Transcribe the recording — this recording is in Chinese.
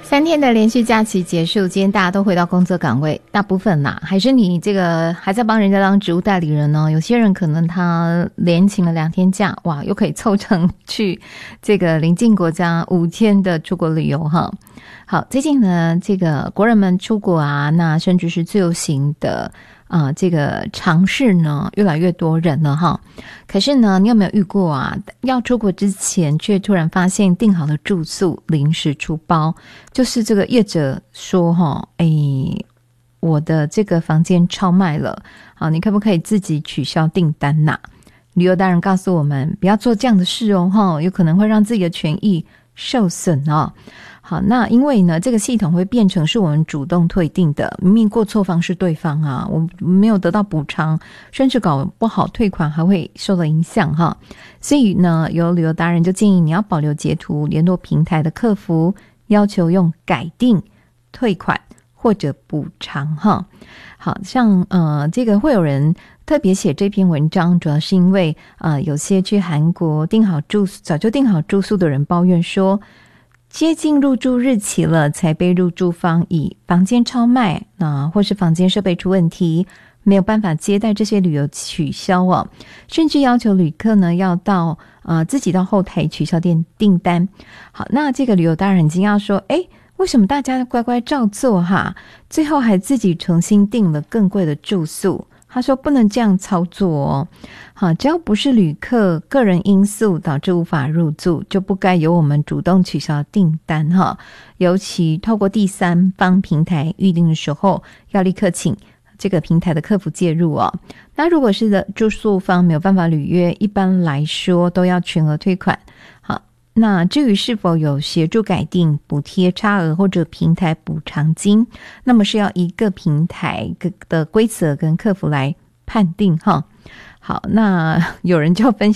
3天的连续假期结束，今天大家都回到工作岗位，大部分还是你这个还在帮人家当职务代理人呢。有些人可能他连请了2天假，哇，又可以凑成去这个邻近国家5天的出国旅游哈。好，最近呢，这个国人们出国那甚至是自由行的这个尝试呢，越来越多人了哈。可是呢，你有没有遇过要出国之前却突然发现订好的住宿临时出包，就是这个业者说我的这个房间超卖了，好，你可不可以自己取消订单旅游达人告诉我们不要做这样的事有可能会让自己的权益受损好，那因为呢，这个系统会变成是我们主动退订的，明明过错方是对方我没有得到补偿，甚至搞不好退款还会受到影响所以呢，有旅游达人就建议你要保留截图，联络平台的客服，要求用改订、退款或者补偿好像这个会有人特别写这篇文章，主要是因为有些去韩国早就订好住宿的人抱怨说，接近入住日期了才被入住方以房间超卖或是房间设备出问题，没有办法接待这些旅游取消甚至要求旅客呢要到自己到后台取消订单。好，那这个旅游达人很惊讶说，为什么大家乖乖照做最后还自己重新订了更贵的住宿？他说不能这样操作好，只要不是旅客个人因素导致无法入住，就不该由我们主动取消订单尤其透过第三方平台预订的时候，要立刻请这个平台的客服介入那如果是住宿方没有办法履约，一般来说都要全额退款。好，那至于是否有协助改订、补贴差额或者平台补偿金，那么是要一个平台的规则跟客服来判定好，那有人就分享